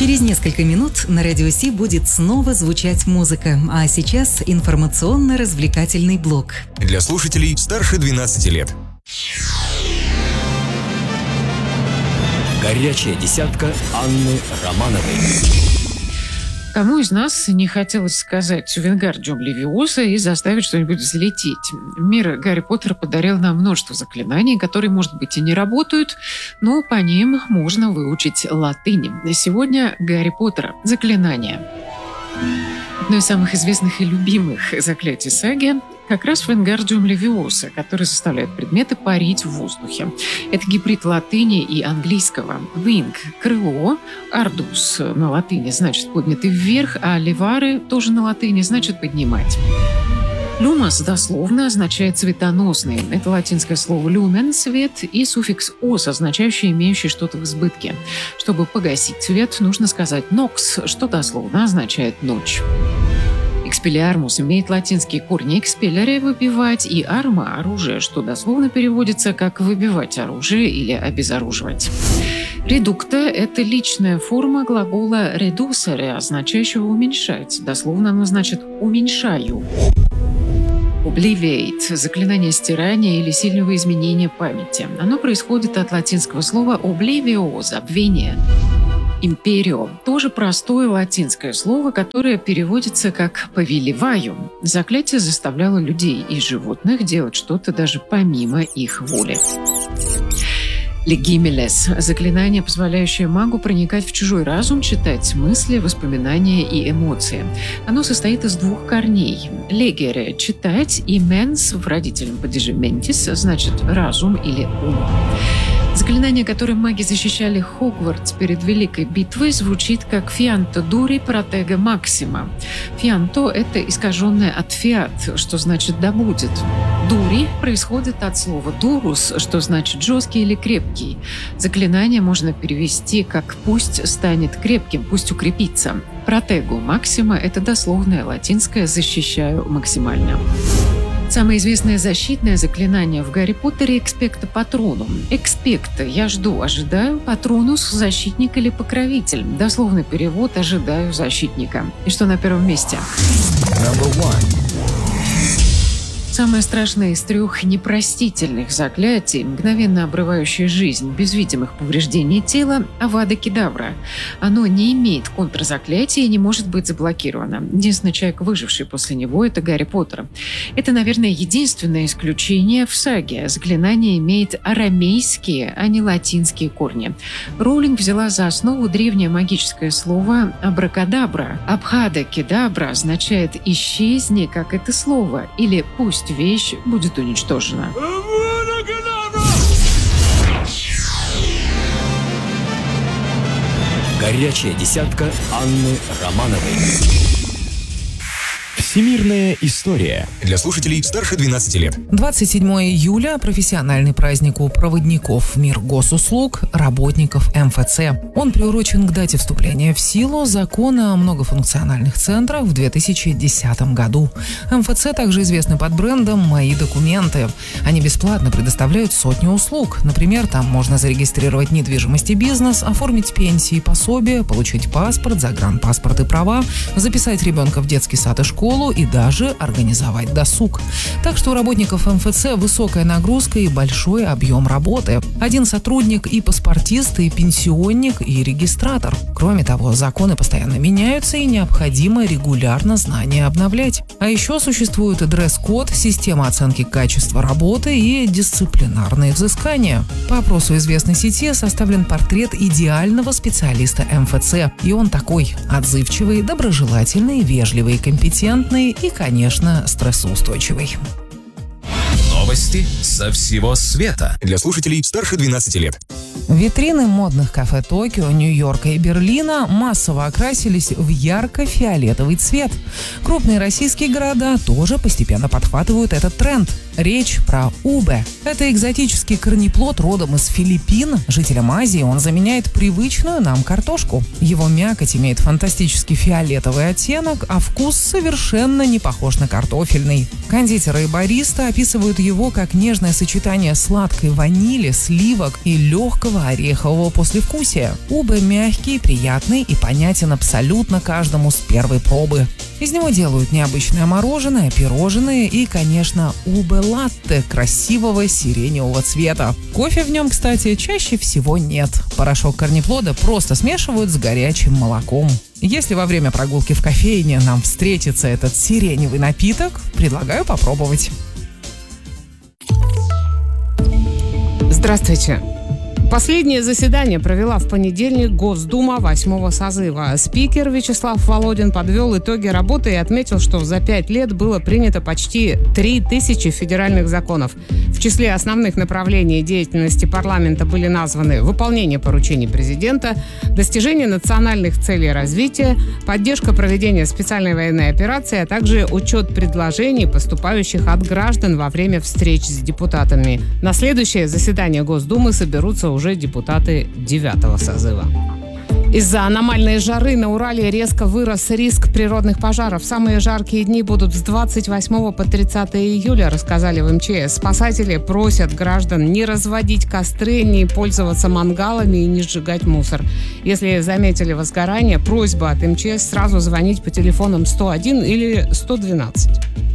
Через несколько минут на Радио Си будет снова звучать музыка, а сейчас информационно-развлекательный блок. Для слушателей старше 12 лет. Горячая десятка Анны Романовой. Кому из нас не хотелось сказать «Вингардиум Левиоса» и заставить что-нибудь взлететь? Мир Гарри Поттера подарил нам множество заклинаний, которые, может быть, и не работают, но по ним можно выучить латынь. Сегодня Гарри Поттера. Заклинания. Одно из самых известных и любимых заклятий саги как раз Вингардиум Левиоса, который заставляет предметы парить в воздухе. Это гибрид латыни и английского. Wing – крыло, ardus на латыни значит поднятый вверх, а levare тоже на латыни значит поднимать. Lumus дословно означает «цветоносный». Это латинское слово «lumen» – «свет» и суффикс «os», означающий «имеющий что-то в избытке». Чтобы погасить свет, нужно сказать «nox», что дословно означает «ночь». Expelliarmus имеет латинские корни expellere – «выбивать» и arma – «оружие», что дословно переводится как «выбивать оружие» или «обезоруживать». Редукта – это личная форма глагола reducere, означающего «уменьшать». Дословно оно значит «уменьшаю». Obliviate – заклинание стирания или сильного изменения памяти. Оно происходит от латинского слова oblivio – забвение. Imperio – тоже простое латинское слово, которое переводится как «повелеваю». Заклятие заставляло людей и животных делать что-то даже помимо их воли. Легимелес – заклинание, позволяющее магу проникать в чужой разум, читать мысли, воспоминания и эмоции. Оно состоит из двух корней. Legere – читать, и mens в родительном падеже mentis значит разум или ум. Заклинание, которым маги защищали Хогвартс перед Великой битвой, звучит как «Fianto duri protege maxima». «Fianto» — это искаженное от «fiat», что значит «да будет». «Дури» происходит от слова «durus», что значит «жесткий» или «крепкий». Заклинание можно перевести как «пусть станет крепким», «пусть укрепится». «Protego maxima» — это дословное латинское «защищаю максимально». Самое известное защитное заклинание в Гарри Поттере – «Expecto Patronum». «Expecto» – «я жду, ожидаю», «Patronus» – «защитник» или «покровитель». Дословный перевод «ожидаю защитника». И что на первом месте? Самое страшное из трех непростительных заклятий, мгновенно обрывающее жизнь без видимых повреждений тела – Авада Кедавра. Оно не имеет контрзаклятия и не может быть заблокировано. Единственный человек, выживший после него – это Гарри Поттер. Это, наверное, единственное исключение в саге. Заклинание имеет арамейские, а не латинские корни. Роулинг взяла за основу древнее магическое слово «абракадабра». «Абхада Кедабра» означает «исчезни, как это слово» или «пусть вещь будет уничтожена». Горячая десятка Анны Романовой. Всемирная история. Для слушателей старше 12 лет. 27 июля – профессиональный праздник у проводников в мир госуслуг, работников МФЦ. Он приурочен к дате вступления в силу закона о многофункциональных центрах в 2010 году. МФЦ также известны под брендом «Мои документы». Они бесплатно предоставляют сотни услуг. Например, там можно зарегистрировать недвижимость и бизнес, оформить пенсии и пособия, получить паспорт, загранпаспорт и права, записать ребенка в детский сад и школу и даже организовать досуг. Так что у работников МФЦ высокая нагрузка и большой объем работы. Один сотрудник и паспортист, и пенсионник, и регистратор. Кроме того, законы постоянно меняются и необходимо регулярно знания обновлять. А еще существует дресс-код, система оценки качества работы и дисциплинарные взыскания. По опросу известной сети составлен портрет идеального специалиста МФЦ. И он такой: отзывчивый, доброжелательный, вежливый, компетентный и, конечно, стрессоустойчивый. Новости со всего света. Для слушателей старше 12 лет. Витрины модных кафе Токио, Нью-Йорка и Берлина массово окрасились в ярко-фиолетовый цвет. Крупные российские города тоже постепенно подхватывают этот тренд. Речь про убе. Это экзотический корнеплод родом из Филиппин. Жителям Азии он заменяет привычную нам картошку. Его мякоть имеет фантастический фиолетовый оттенок, а вкус совершенно не похож на картофельный. Кондитеры и бариста описывают его как нежное сочетание сладкой ванили, сливок и легкого легкого орехового послевкусия. Убе мягкий, приятный и понятен абсолютно каждому с первой пробы. Из него делают необычное мороженое, пирожные и, конечно, убе-латте красивого сиреневого цвета. Кофе в нем, кстати, чаще всего нет. Порошок корнеплода просто смешивают с горячим молоком. Если во время прогулки в кофейне нам встретится этот сиреневый напиток, предлагаю попробовать. Здравствуйте. Последнее заседание провела в понедельник Госдума 8-го созыва. Спикер Вячеслав Володин подвел итоги работы и отметил, что за 5 лет было принято почти 3000 федеральных законов. В числе основных направлений деятельности парламента были названы выполнение поручений президента, достижение национальных целей развития, поддержка проведения специальной военной операции, а также учет предложений, поступающих от граждан во время встреч с депутатами. На следующее заседание Госдумы соберутся уже депутаты 9-го созыва. Из-за аномальной жары на Урале резко вырос риск природных пожаров. Самые жаркие дни будут с 28 по 30 июля, рассказали в МЧС. Спасатели просят граждан не разводить костры, не пользоваться мангалами и не сжигать мусор. Если заметили возгорание, просьба от МЧС сразу звонить по телефонам 101 или 112.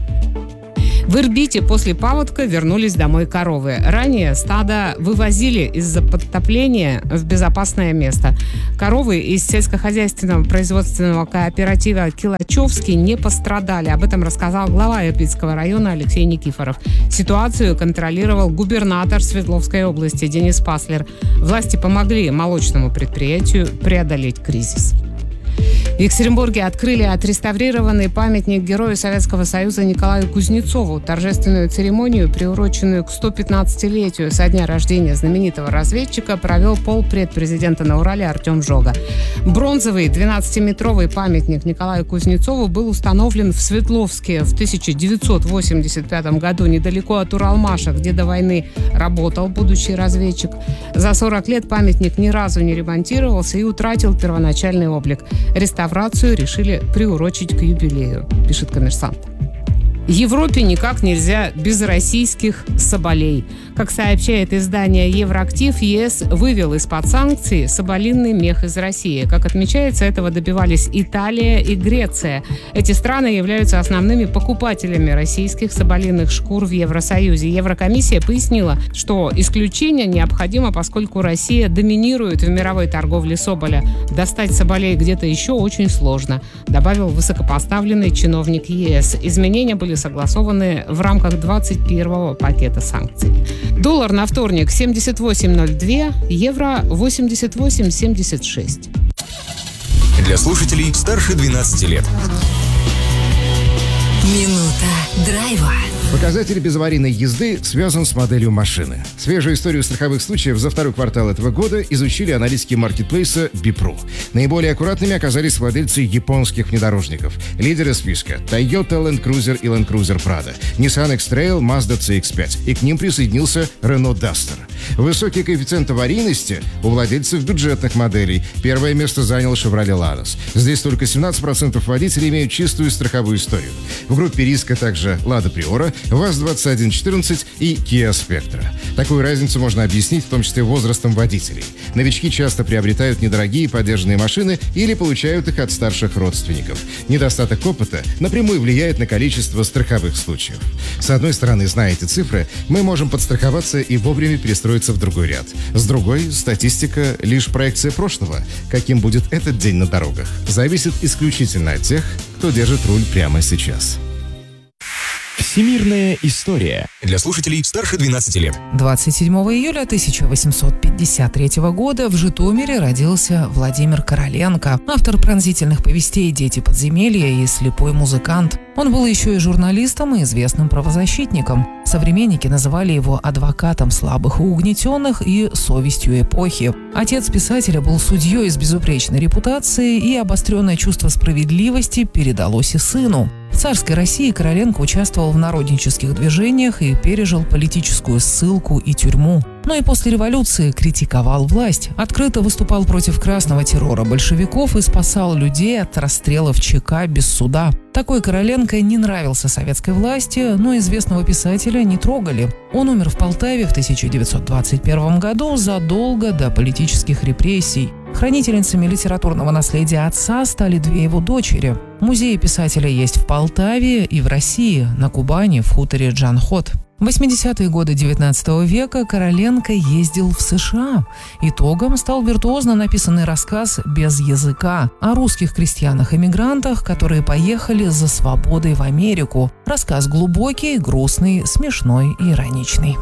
В Ирбите после паводка вернулись домой коровы. Ранее стадо вывозили из-за подтопления в безопасное место. Коровы из сельскохозяйственного производственного кооператива «Килачевский» не пострадали. Об этом рассказал глава Ирбитского района Алексей Никифоров. Ситуацию контролировал губернатор Свердловской области Денис Паслер. Власти помогли молочному предприятию преодолеть кризис. В Екатеринбурге открыли отреставрированный памятник Герою Советского Союза Николаю Кузнецову. Торжественную церемонию, приуроченную к 115-летию со дня рождения знаменитого разведчика, провел полпред президента на Урале Артем Жога. Бронзовый 12-метровый памятник Николаю Кузнецову был установлен в Свердловске в 1985 году, недалеко от Уралмаша, где до войны работал будущий разведчик. За 40 лет памятник ни разу не ремонтировался и утратил первоначальный облик. Реставрацию решили приурочить к юбилею, пишет «Коммерсант». Европе никак нельзя без российских соболей. Как сообщает издание «Евроактив», ЕС вывел из-под санкций соболиный мех из России. Как отмечается, этого добивались Италия и Греция. Эти страны являются основными покупателями российских соболиных шкур в Евросоюзе. Еврокомиссия пояснила, что исключение необходимо, поскольку Россия доминирует в мировой торговле соболя. Достать соболей где-то еще очень сложно, добавил высокопоставленный чиновник ЕС. Изменения были согласованы в рамках 21-го пакета санкций. Доллар на вторник 78.02, евро 88.76. Для слушателей старше 12 лет. Минута драйва. Показатель безаварийной езды связан с моделью машины. Свежую историю страховых случаев за второй квартал этого года изучили аналитики маркетплейса Bipro. Наиболее аккуратными оказались владельцы японских внедорожников. Лидеры списка – Toyota Land Cruiser и Land Cruiser Prado, Nissan X-Trail, Mazda CX-5. И к ним присоединился Renault Duster. Высокий коэффициент аварийности у владельцев бюджетных моделей. Первое место занял Chevrolet Lanos. Здесь только 17% водителей имеют чистую страховую историю. В группе риска также Lada Priora, ВАЗ-2114 и Kia Spectra. Такую разницу можно объяснить в том числе возрастом водителей. Новички часто приобретают недорогие подержанные машины или получают их от старших родственников. Недостаток опыта напрямую влияет на количество страховых случаев. С одной стороны, зная эти цифры, мы можем подстраховаться и вовремя перестроиться в другой ряд. С другой, статистика — лишь проекция прошлого. Каким будет этот день на дорогах, зависит исключительно от тех, кто держит руль прямо сейчас. Всемирная история. Для слушателей старше 12 лет. 27 июля 1853 года в Житомире родился Владимир Короленко, автор пронзительных повестей «Дети подземелья» и «Слепой музыкант». Он был еще и журналистом и известным правозащитником. Современники называли его адвокатом слабых и угнетенных и совестью эпохи. Отец писателя был судьей с безупречной репутацией, и обостренное чувство справедливости передалось и сыну. В царской России Короленко участвовал в народнических движениях и пережил политическую ссылку и тюрьму. Но и после революции критиковал власть, открыто выступал против красного террора большевиков и спасал людей от расстрелов ЧК без суда. Такой Короленко не нравился советской власти, но известного писателя не трогали. Он умер в Полтаве в 1921 году задолго до политических репрессий. Хранительницами литературного наследия отца стали две его дочери. Музеи писателя есть в Полтаве и в России, на Кубани, в хуторе Джанхот. В 80-е годы XIX века Короленко ездил в США. Итогом стал виртуозно написанный рассказ «Без языка» о русских крестьянах-эмигрантах, которые поехали за свободой в Америку. Рассказ глубокий, грустный, смешной и ироничный.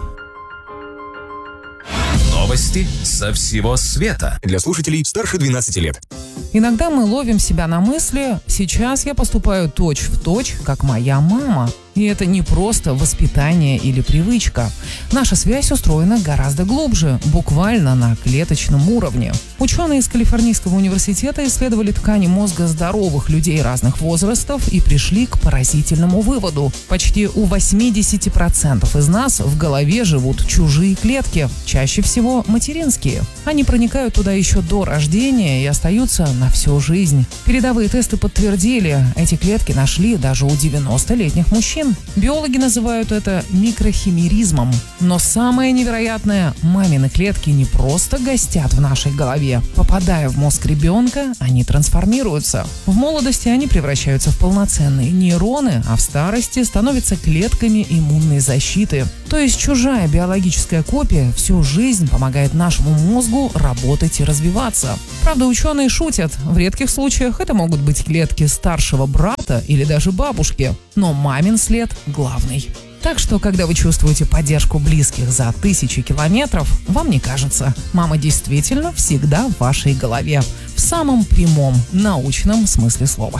Новости со всего света. Для слушателей старше 12 лет. Иногда мы ловим себя на мысли: сейчас я поступаю точь-в-точь, как моя мама. И это не просто воспитание или привычка. Наша связь устроена гораздо глубже, буквально на клеточном уровне. Ученые из Калифорнийского университета исследовали ткани мозга здоровых людей разных возрастов и пришли к поразительному выводу. Почти у 80% из нас в голове живут чужие клетки, чаще всего материнские. Они проникают туда еще до рождения и остаются на всю жизнь. Передовые тесты подтвердили, эти клетки нашли даже у 90-летних мужчин. Биологи называют это микрохимеризмом. Но самое невероятное – мамины клетки не просто гостят в нашей голове. Попадая в мозг ребенка, они трансформируются. В молодости они превращаются в полноценные нейроны, а в старости становятся клетками иммунной защиты. То есть чужая биологическая копия всю жизнь помогает нашему мозгу работать и развиваться. Правда, ученые шутят. В редких случаях это могут быть клетки старшего брата или даже бабушки. Но мамин след главный. Так что, когда вы чувствуете поддержку близких за 1000 километров, вам не кажется. Мама действительно всегда в вашей голове. В самом прямом, научном смысле слова.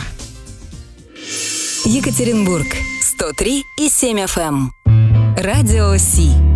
Екатеринбург, 103,7 FM. Радио Си.